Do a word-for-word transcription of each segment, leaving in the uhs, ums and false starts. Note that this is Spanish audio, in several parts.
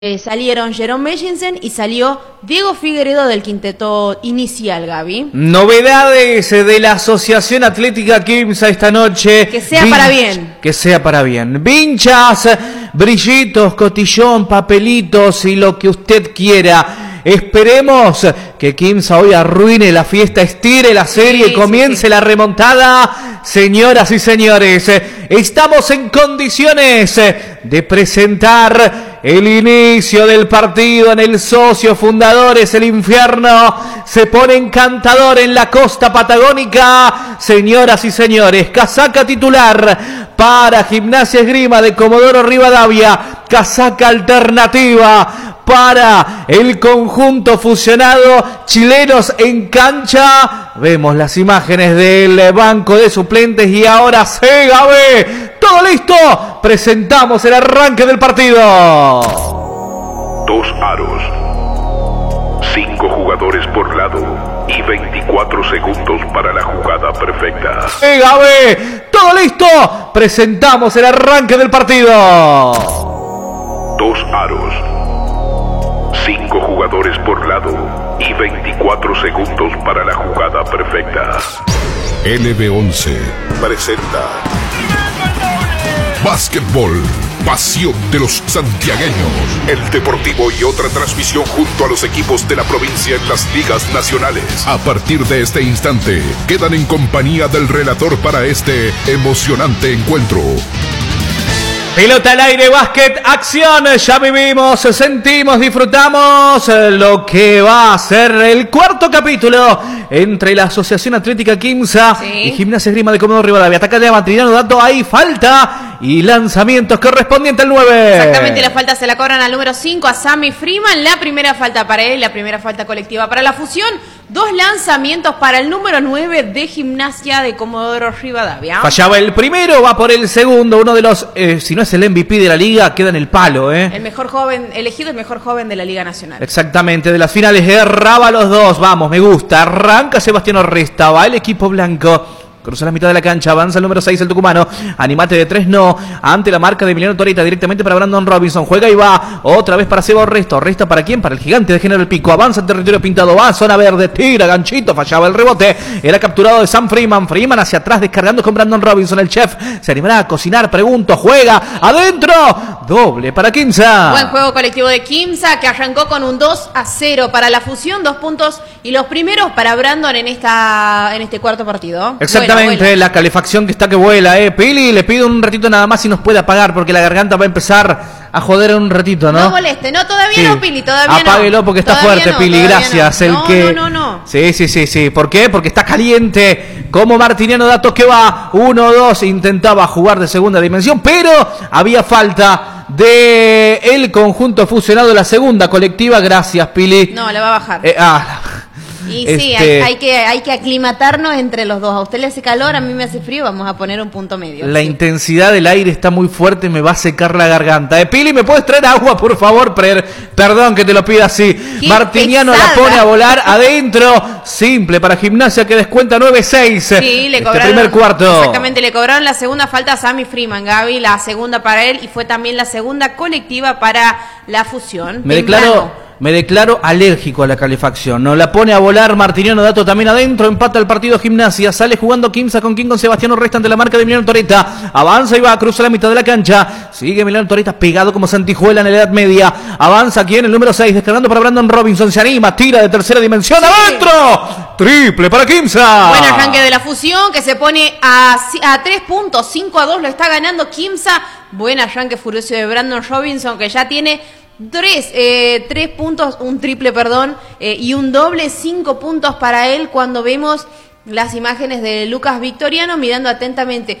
Eh, salieron Jerome Mellinsen y salió Diego Figueredo del quinteto inicial, Gaby. Novedades de la Asociación Atlética Quimsa esta noche. Que sea Vin- para bien. Que sea para bien. Vinchas, brillitos, cotillón, papelitos y lo que usted quiera. Esperemos que Quimsa hoy arruine la fiesta, estire la serie Sí, y comience sí, sí. la remontada. Señoras y señores, estamos en condiciones de presentar el inicio del partido en el Socio Fundadores. El infierno se pone encantador en la costa patagónica. Señoras y señores, casaca titular para Gimnasia Esgrima de Comodoro Rivadavia. Casaca alternativa para el conjunto fusionado Chilenos en cancha. Vemos las imágenes del banco de suplentes y ahora se Gabe. Todo listo. Presentamos el arranque del partido. Dos aros, cinco jugadores por lado y veinticuatro segundos para la jugada perfecta. Se Gabe. Todo listo. Presentamos el arranque del partido. Dos aros, cinco jugadores por lado y veinticuatro segundos para la jugada perfecta. L B once presenta Básquetbol, pasión de los santiagueños. El Deportivo y otra transmisión junto a los equipos de la provincia en las ligas nacionales. A partir de este instante, quedan en compañía del relator para este emocionante encuentro. Pelota al aire, básquet, acción, ya vivimos, sentimos, disfrutamos lo que va a ser el cuarto capítulo entre la Asociación Atlética Quimsa Sí. y Gimnasia Esgrima de Comodoro Rivadavia. Ataca de Matrinano, dato ahí, falta y lanzamientos correspondiente al nueve. Exactamente, la falta se la cobran al número cinco, a Sammy Freeman. La primera falta para él, la primera falta colectiva para la fusión. Dos lanzamientos para el número nueve de Gimnasia de Comodoro Rivadavia. Fallaba el primero, va por el segundo, uno de los, eh, si no es el M V P de la liga, queda en el palo, ¿eh? El mejor joven, elegido el mejor joven de la Liga Nacional. Exactamente, de las finales erraba los dos, vamos, me gusta, arranca Sebastián Orresta, va el equipo blanco, cruza la mitad de la cancha, avanza el número seis, el tucumano, animate de tres no, ante la marca de Emiliano Torita, directamente para Brandon Robinson, juega y va, otra vez para Seba Orresta, Orresta para quién, para el gigante de General Pico, avanza en territorio pintado, va a zona verde, tira, ganchito, fallaba el rebote, era capturado de Sam Freeman, Freeman hacia atrás, descargando con Brandon Robinson, el chef, se animará a cocinar, pregunto, juega, adentro, doble para Quimsa. Buen juego colectivo de Quimsa, que arrancó con un dos a cero para la fusión, dos puntos y los primeros para Brandon en esta en este cuarto partido. Exactamente, Bueno, bueno. la calefacción que está que vuela, eh. Pili, le pido un ratito nada más si nos puede apagar, porque la garganta va a empezar a joder en un ratito, ¿no? No moleste, no, todavía Sí. no, Pili, todavía no. Apáguelo porque está Todavía fuerte, no, Pili, todavía gracias. no. El no, que... no, no, no. Sí, sí, sí, sí. ¿Por qué? Porque está caliente. Como Martiniano Datos que va uno dos, intentaba jugar de segunda dimensión, pero había falta de el conjunto fusionado, la segunda colectiva. Gracias, Pili. No, la va a bajar. Eh, ah, Y sí, este- hay, hay que hay que aclimatarnos entre los dos. A usted le hace calor, a mí me hace frío, vamos a poner un punto medio. La sí. intensidad del aire está muy fuerte, me va a secar la garganta. Eh, Pili, ¿me puedes traer agua, por favor? Per- Perdón que te lo pida así. Qué Martiniano pesada. la pone a volar adentro. Simple para Gimnasia que descuenta nueve seis. Sí, le este cobraron. primer cuarto. Exactamente, le cobraron la segunda falta a Sammy Freeman, Gaby, la segunda para él y fue también la segunda colectiva para la fusión. Me Temprano. declaro, me declaro alérgico a la calefacción. No la pone a volar Martiniano Dato también adentro. Empata el partido Gimnasia. Sale jugando Quimsa con King con Sebastián Orresta ante la marca de Emiliano Torita. Avanza y va a cruzar la mitad de la cancha. Sigue Emiliano Torita pegado como santijuela en la edad media. Avanza aquí en el número seis, descargando para Brandon Robinson. Se anima, tira de tercera dimensión. Sí. ¡Adentro! Triple para Quimsa. Buen arranque de la fusión que se pone a, a tres puntos, cinco a dos lo está ganando Quimsa. Buen arranque furioso de Brandon Robinson que ya tiene tres, eh, tres puntos, un triple, perdón, eh, y un doble, cinco puntos para él cuando vemos las imágenes de Lucas Victoriano mirando atentamente.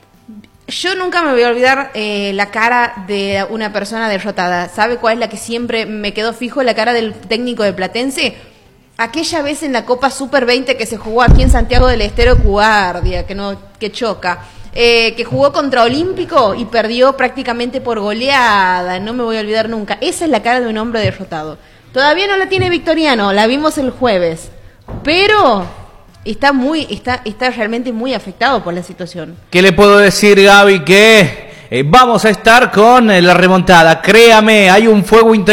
Yo nunca me voy a olvidar eh, la cara de una persona derrotada. ¿Sabe cuál es la que siempre me quedó fijo? La cara del técnico de Platense. Aquella vez en la Copa Super veinte que se jugó aquí en Santiago del Estero, Guardia, que no, que choca, eh, que jugó contra Olímpico y perdió prácticamente por goleada, no me voy a olvidar nunca. Esa es la cara de un hombre derrotado. Todavía no la tiene Victoriano, la vimos el jueves, pero está muy, está, está realmente muy afectado por la situación. ¿Qué le puedo decir, Gaby? Que eh, vamos a estar con eh, la remontada. Créame, hay un fuego interior.